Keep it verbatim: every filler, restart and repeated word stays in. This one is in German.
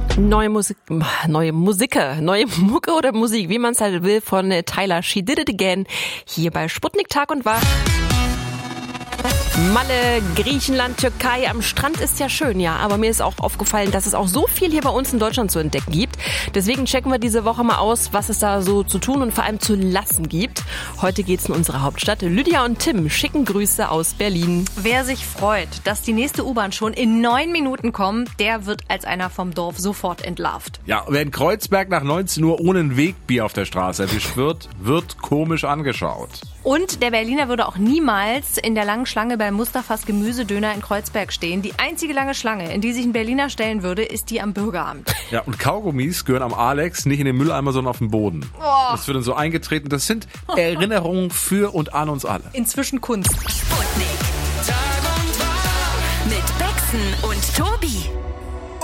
Neue Musik, neue Musiker, neue Mucke oder Musik, wie man es halt will, von Tyler, She Did It Again, hier bei Sputnik Tag und Wach. Malle, Griechenland, Türkei, am Strand ist ja schön, ja, aber mir ist auch aufgefallen, dass es auch so viel hier bei uns in Deutschland zu entdecken gibt. Deswegen checken wir diese Woche mal aus, was es da so zu tun und vor allem zu lassen gibt. Heute geht's in unsere Hauptstadt. Lydia und Tim schicken Grüße aus Berlin. Wer sich freut, dass die nächste U-Bahn schon in neun Minuten kommt, der wird als einer vom Dorf sofort entlarvt. Ja, wer in Kreuzberg nach neunzehn Uhr ohne ein Wegbier auf der Straße erwischt wird, wird komisch angeschaut. Und der Berliner würde auch niemals in der langen Schlange bei Mustafas Gemüsedöner in Kreuzberg stehen. Die einzige lange Schlange, in die sich ein Berliner stellen würde, ist die am Bürgeramt. Ja, und Kaugummis gehören am Alex nicht in den Mülleimer, sondern auf den Boden. Oh. Das wird dann so eingetreten. Das sind Erinnerungen für und an uns alle. Inzwischen Kunst. Sputnik. Tag und Wach mit Bexen und